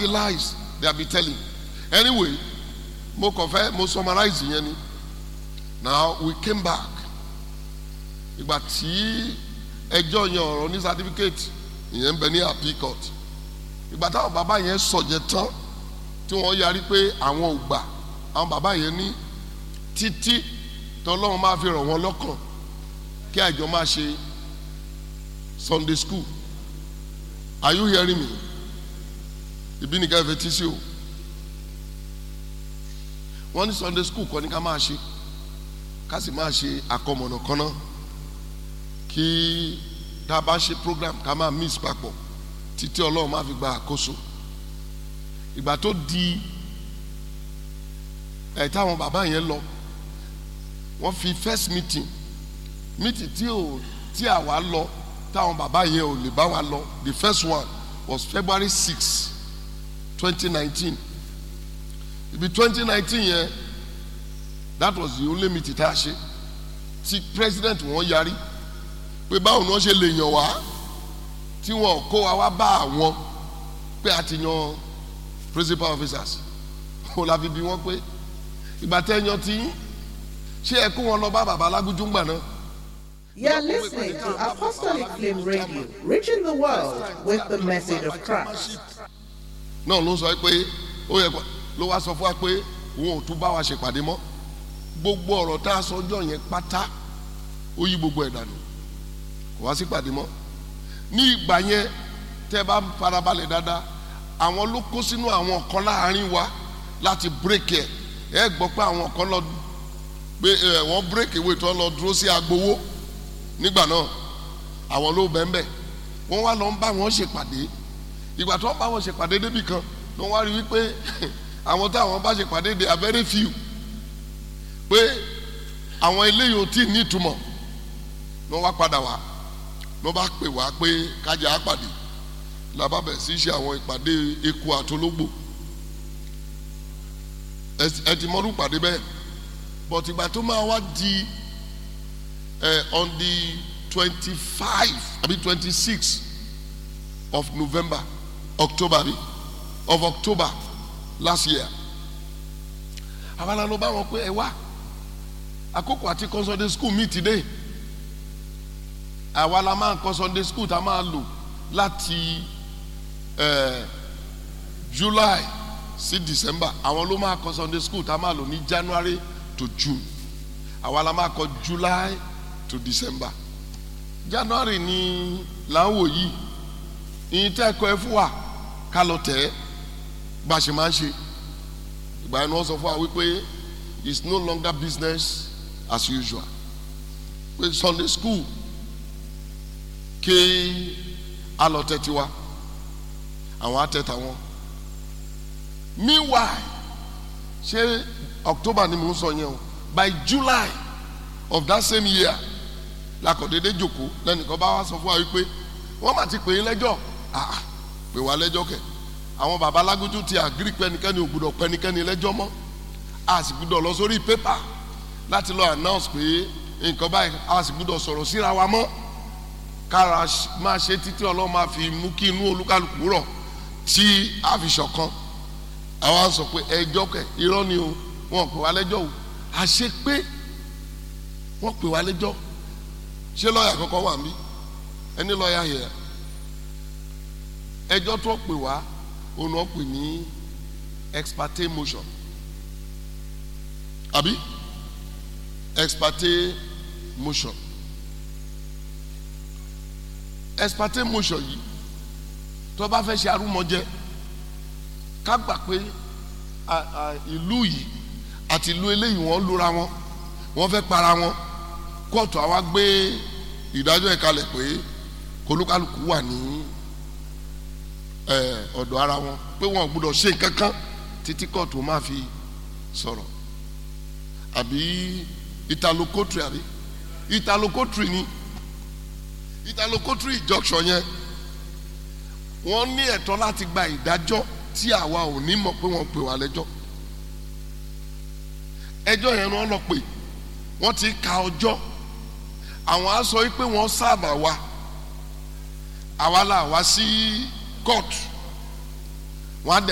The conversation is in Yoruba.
the lies they have been telling. Anyway, mo summarize yẹn ni. Now we came back. Ìgbà tí ẹjọ́ yẹn ọ̀rọ̀ ní certificate ìyẹn ń bẹ ní appeal court. Ìgbà táwọn bàbá yẹn sọ̀jẹ̀ tán tí wọ́n yarí pé àwọn ò gbà, àwọn bàbá yẹn ní títí tọ́lọ́run máa fi ràn wọ́n lọ́kàn kí àjọ máa ṣe Sunday school. Are you hearing me? Ìbí nìkan ẹ̀fẹ̀ tí sí o. Wọ́n ní Sunday school kọ́ ni ká máa ṣe, ká sì máa ṣe àkọmọ̀nà kan náà kí tá a bá ṣe program ká máa mix papọ̀ títí Ọlọ́run máa fi gba àkóso. Ìgbà tó di táwọn bàbá yẹn lọ, wọ́n fi first meeting tí àwa lọ táwọn bàbá yẹn ò lè bá wa lọ. The first one was February 6, 2019. Ibi 2019 yẹn, that was the only meeting tá a ṣe tí president wọn yarí pé báwo ni wọ́n ṣe lè yàn wá tí wọ́n kó wa wá bá àwọn pé a ti yan principal officers. Ó la fi bí wọ́n pé ìgbà tẹ́ yan tí ṣé ẹ kó wọn lọ bá bàbá Alágúnjú ńgbà náà. You are listening to Apostolic Flame Radio, reaching the world with the message of Christ. náà ló sọ pé ó yẹ ló wá sọ fún wa pé òun ò tún bá wa ṣèpàdé mọ́. Gbogbo ọ̀rọ̀ tá a sọ ọjọ́ yẹn pátá ó yí gbogbo ẹ̀ dànù, kò wá sí pàdé mọ́. Ní ìgbà yẹn tẹ́ bá farabalẹ̀ dáadáa, àwọn ló kó sínú àwọn kan láàrin wa láti break ẹ̀. Ẹ gbọ́ pé àwọn kan lọ pé wọ́n break away tó lọ dúró sí agbowó nígbà náà, àwọn ló bẹ́ẹ̀ wọ́n wá lọ ń bá wọn ṣèpàdé. Ìgbà tó ń bá wọn ṣèpàdé débì kan ló wá rí wípé àwọn táwọn bá ṣèpàdé they are very few, pé àwọn eléyìí ò tí ì ní ìtumọ̀. Ló wá padà wá, ló bá pè wá pé kájà á pàdé. La bá bẹ̀ sí ṣe àwọn ìpàdé eku àtológbò. Ẹ ti mọ́rú pàdé bẹ́ẹ̀. But ìgbà tó máa wá di on the 26 of October last year, àbálá ló bá wọn pé ẹ wá àkókò àti kọ́ Sunday school mi today. Àwa la máa kọ́ Sunday school tá a máa lò láti July sí December. Àwọn ló máa kọ́ Sunday school tá a máa lò ní January to June. Àwa la máa kọ́ July to December. January ni láwò yìí ìyìn tẹ́ ẹ̀kọ́ ẹ fún wa ká lọ tẹ̀ ẹ́ bá a ṣe máa ń ṣe. Ìgbà yẹn wọ́n sọ fún wa wípé it's no longer business as usual. Pé Sunday school kí a lọ tẹ̀ tiwa, àwọn á tẹ̀ tàwọn. Meanwhile, ṣé October ni mo ń sọ yẹn o, by July of that same year lakọ̀dédé jòkó lẹ́nìkan bá wá sọ fún wa wípé wọ́n mà ti pè é lẹ́jọ́. Pè wá lẹ́jọ́ kẹ̀. Àwọn bàbá Alágúnjú ti agree pé ẹnikẹ́ni ò gbọ́dọ̀ pẹ́ ẹnikẹ́ni lẹ́jọ́ mọ́. A sì gbọ́dọ̀ lọ sórí pépà láti lọ announce pé nǹkan báyìí, a sì gbọ́dọ̀ sọ̀rọ̀ síra wa mọ́. Kára máa ṣe títí Ọlọ́run máa fi mú kí inú olúkálùkù rọ̀ tí a fi ṣọ̀kan. Àwa sọ pé ẹjọ́ kẹ̀ irọ́ ni o, wọ́n pè wá lẹ́jọ́ o. Àṣé pé wọ́n pè wá lẹ́jọ́. Ṣé lọ́ọ̀yà kankan wà níbí? Any lawyer here? Ẹjọ́ tó pè wá òun náà pè ní ex parte motion. Àbí? Ex parte motion. Ex parte motion yìí tó bá fẹ́ ṣe arúmọjẹ ká gbà pé ìlú yìí àti ìlú eléyìí wọ́n lura wọn, wọ́n fẹ́ para wọn. Kóòtù àwa gbé ìdájọ́ ẹ̀ kalẹ̀ pé kólúkálùkù wà ní ọ̀dọ̀ ara wọn, pé wọn ò gbọ́dọ̀ ṣe nǹkan kan títí kóòtù máa fi sọ̀rọ̀. Àbí Italo-Kotri àbí Italo-Kotri ni Italo-Kotri injunction yẹn wọ́n ní ẹ̀tọ́ láti gba ìdájọ́ tí àwa ò ní mọ̀ pé wọ́n pè wá lẹ́jọ́. Ẹjọ́ yẹn ni wọ́n lọ pè, wọ́n ti ka ọjọ́. Àwọn á sọ pé wọ́n sábà wa, àwa là wá sí court, wọ́n á